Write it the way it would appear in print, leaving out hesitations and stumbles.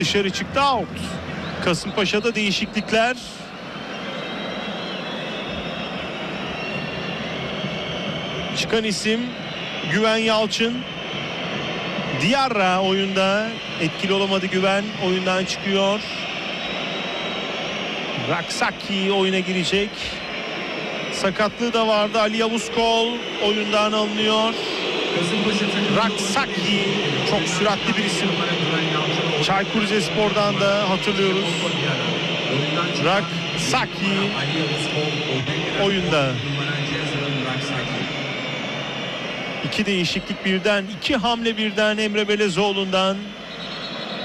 Dışarı çıktı, out. Kasımpaşa'da değişiklikler. Çıkan isim Güven Yalçın. Diarra oyunda etkili olamadı Güven. Oyundan çıkıyor. Raksaki oyuna girecek. Sakatlığı da vardı. Ali Yavuz Kol oyundan alınıyor. Raksaki çok süratli bir isim. Çaykur Rizespor'dan da hatırlıyoruz. Raksaki oyunda. İki değişiklik birden, iki hamle birden Emre Belezoğlu'ndan.